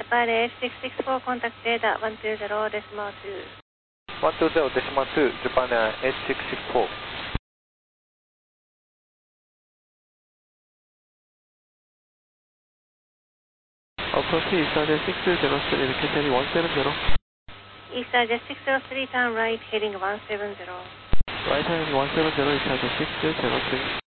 Japan 8664, contact data 120.2. 120.2, Japan 8664. Approach Eastern 603, Catering 170. Eastern 603, turn right, heading 170. Right hand 170, Eastern 603.